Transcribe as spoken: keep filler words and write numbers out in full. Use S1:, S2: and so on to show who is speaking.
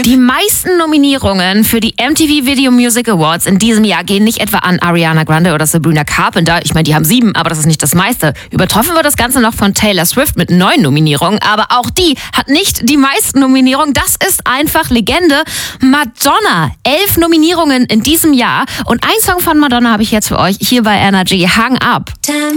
S1: Die meisten Nominierungen für die M T V Video Music Awards in diesem Jahr gehen nicht etwa an Ariana Grande oder Sabrina Carpenter. Ich meine, die haben sieben, aber das ist nicht das meiste. Übertroffen wird das Ganze noch von Taylor Swift mit neun Nominierungen, aber auch die hat nicht die meisten Nominierungen. Das ist einfach Legende. Madonna, elf Nominierungen in diesem Jahr. Und ein Song von Madonna habe ich jetzt für euch hier bei Energy, Hang Up.